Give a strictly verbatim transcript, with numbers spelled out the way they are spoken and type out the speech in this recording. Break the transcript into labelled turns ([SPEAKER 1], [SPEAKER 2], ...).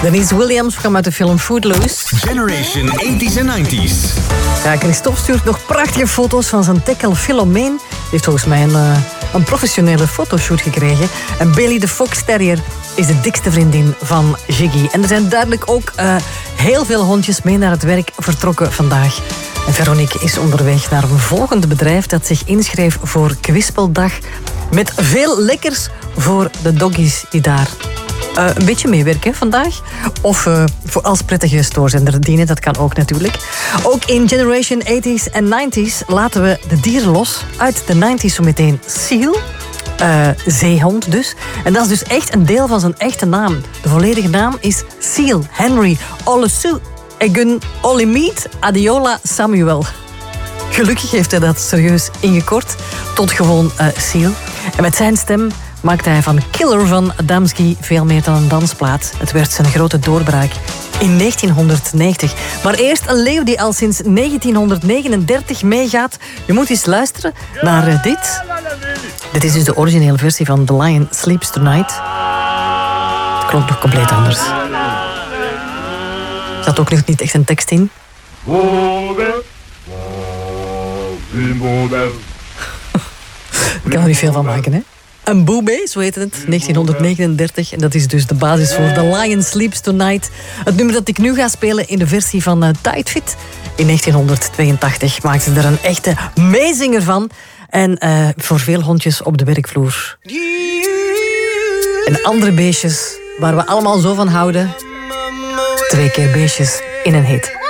[SPEAKER 1] Denise Williams kwam uit de film Footloose.
[SPEAKER 2] Generation eighties en nineties.
[SPEAKER 1] Ja, Christophe stuurt nog prachtige foto's van zijn tekkel Philomene. Die heeft volgens mij een, uh, een professionele fotoshoot gekregen. En Bailey de Fox Terrier is de dikste vriendin van Jiggy. En er zijn duidelijk ook uh, heel veel hondjes mee naar het werk vertrokken vandaag. En Veronique is onderweg naar een volgend bedrijf dat zich inschreef voor Kwispeldag. Met veel lekkers voor de doggies die daar uh, een beetje meewerken vandaag. Of uh, voor als prettige stoorzender dienen, dat kan ook natuurlijk. Ook in Generation eighties en nineties laten we de dieren los. Uit de nineties zo meteen Seal. Uh, zeehond dus. En dat is dus echt een deel van zijn echte naam. De volledige naam is Seal Henry Olusegun Egun Olimiet Adeola Samuel. Gelukkig heeft hij dat serieus ingekort tot gewoon uh, Seal. En met zijn stem maakte hij van Killer van Adamski veel meer dan een dansplaat. Het werd zijn grote doorbraak in negentienhonderdnegentig. Maar eerst een leeuw die al sinds negentienhonderdnegenendertig meegaat. Je moet eens luisteren naar uh, dit. Dit is dus de originele versie van The Lion Sleeps Tonight. Het klonk nog compleet anders. Er zat ook nog niet echt een tekst in. Ik kan er niet veel van maken, hè? Een boobé, zo heette het, negentienhonderdnegenendertig. En dat is dus de basis voor The Lion Sleeps Tonight. Het nummer dat ik nu ga spelen in de versie van uh, Tight Fit. In negentienhonderdtweeëntachtig maakten ze er een echte meezinger van. En uh, voor veel hondjes op de werkvloer. En andere beestjes waar we allemaal zo van houden. Twee keer beestjes in een hit.